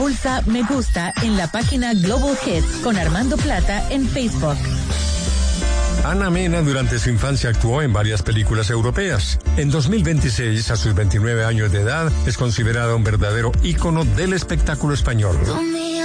pulsa me gusta en la página Global Hits con Armando Plata en Facebook. Ana Mena durante su infancia actuó en varias películas europeas. En 2026, a sus 29 años de edad, es considerada un verdadero ícono del espectáculo español.